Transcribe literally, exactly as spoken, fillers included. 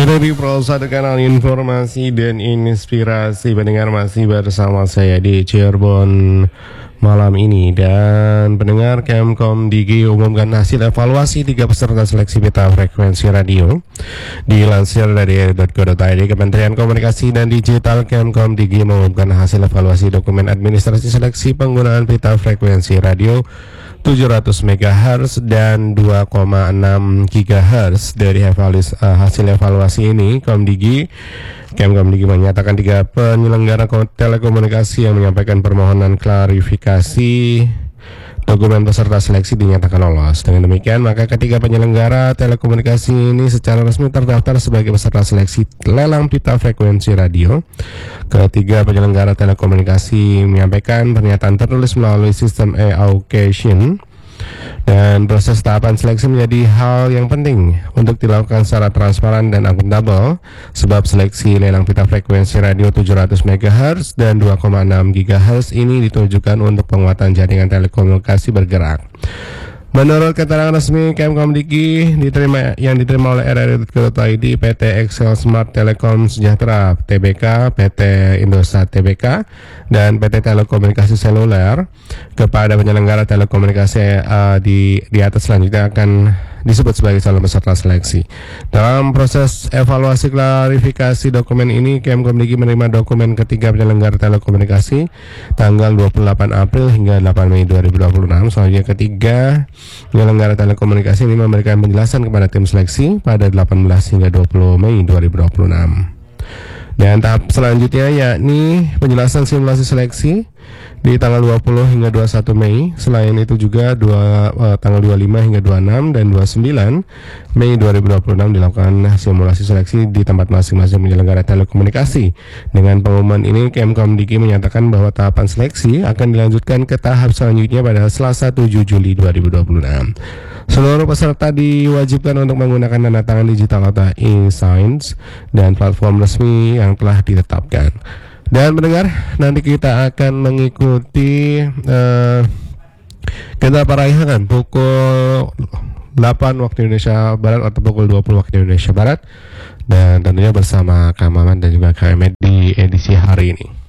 Ada di Prosa Kanal Informasi dan Inspirasi. Pendengar masih bersama saya di Cirebon malam ini. Dan pendengar, Kemkom D G umumkan hasil evaluasi tiga peserta seleksi peta frekuensi radio. Dilansir dari r dot co dot i d, Kementerian Komunikasi dan Digital Kemkom D G mengumumkan hasil evaluasi dokumen administrasi seleksi penggunaan peta frekuensi radio tujuh ratus megahertz dan dua koma enam gigahertz. Dari evaluasi, uh, hasil evaluasi ini, Komdigi Kemkom D G menyatakan tiga penyelenggara telekomunikasi yang menyampaikan permohonan klarifikasi dokumen peserta seleksi dinyatakan lolos. Dengan demikian, maka ketiga penyelenggara telekomunikasi ini secara resmi terdaftar sebagai peserta seleksi lelang pita frekuensi radio. Ketiga penyelenggara telekomunikasi menyampaikan pernyataan tertulis melalui sistem e-auction. Dan proses tahapan seleksi menjadi hal yang penting untuk dilakukan secara transparan dan akuntabel, sebab seleksi lelang pita frekuensi radio tujuh ratus megahertz dan dua koma enam gigahertz ini ditujukan untuk penguatan jaringan telekomunikasi bergerak. Menurut keterangan resmi Kemkom D G diterima, yang diterima oleh r r dot co dot i d, P T Excel Smart Telekom Sejahtera T B K, P T Indosat T B K, dan P T Telekomunikasi Seluler kepada penyelenggara telekomunikasi uh, di di atas selanjutnya akan disebut sebagai calon peserta seleksi. Dalam proses evaluasi klarifikasi dokumen ini, Kemkom D G menerima dokumen ketiga penyelenggara telekomunikasi tanggal dua puluh delapan April hingga delapan Mei dua ribu dua puluh enam. Selanjutnya ketiga penyelenggara telekomunikasi ini memberikan penjelasan kepada tim seleksi pada delapan belas hingga dua puluh Mei dua ribu dua puluh enam. Dan tahap selanjutnya yakni penjelasan simulasi seleksi di tanggal dua puluh hingga dua puluh satu Mei. Selain itu juga dua, uh, tanggal dua puluh lima hingga dua puluh enam dan dua puluh sembilan Mei dua ribu dua puluh enam dilakukan simulasi seleksi di tempat masing-masing penyelenggara telekomunikasi. Dengan pengumuman ini, Kemkom D G menyatakan bahwa tahapan seleksi akan dilanjutkan ke tahap selanjutnya pada Selasa tujuh Juli dua ribu dua puluh enam. Seluruh peserta diwajibkan untuk menggunakan tanda tangan digital atau e-signs dan platform resmi yang telah ditetapkan. Dan mendengar, nanti kita akan mengikuti uh, kita perayaan pukul delapan waktu Indonesia Barat atau pukul dua puluh waktu Indonesia Barat, dan tentunya bersama Kang Maman dan juga Kang Emet di edisi hari ini.